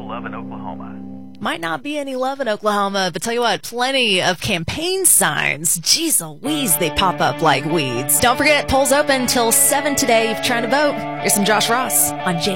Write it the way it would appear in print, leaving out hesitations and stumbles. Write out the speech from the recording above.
love in Oklahoma. Might not be any love in Oklahoma, but tell you what, plenty of campaign signs. Jeez Louise, they pop up like weeds. Don't forget, polls open till 7 today if you're trying to vote. Here's some Josh Ross on J.